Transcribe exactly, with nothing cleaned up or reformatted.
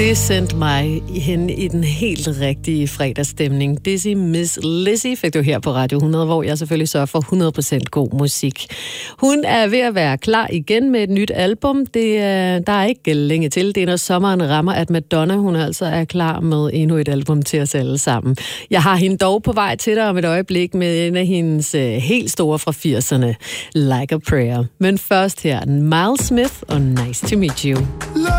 Det sendte mig hen i den helt rigtige fredagsstemning. Dizzy Miss Lizzy fik du her på Radio hundrede, hvor jeg selvfølgelig sørger for hundrede procent god musik. Hun er ved at være klar igen med et nyt album. Det er, der er ikke længe til. Det er, når sommeren rammer, at Madonna hun altså er klar med endnu et album til os alle sammen. Jeg har hende dog på vej til dig om et øjeblik med en af hendes helt store fra firserne, Like a Prayer. Men først her, Miles Smith og Nice to Meet You.